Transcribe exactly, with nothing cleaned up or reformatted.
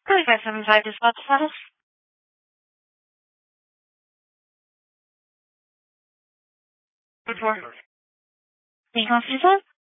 Could I some invite this about the status? Before. Being confused?